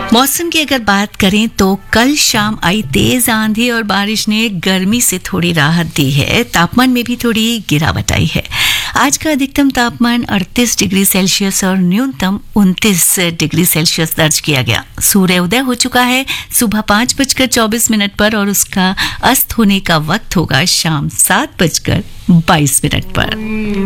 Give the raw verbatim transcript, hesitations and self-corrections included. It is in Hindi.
मौसम की अगर बात करें तो कल शाम आई तेज आंधी और बारिश ने गर्मी से थोड़ी राहत दी है। तापमान में भी थोड़ी गिरावट आई है। आज का अधिकतम तापमान अड़तीस डिग्री सेल्सियस और न्यूनतम उनतीस डिग्री सेल्सियस दर्ज किया गया। सूर्य उदय हो चुका है सुबह पाँच बजकर चौबीस मिनट पर और उसका अस्त होने का वक्त होगा शाम सात बजकर बाईस मिनट पर।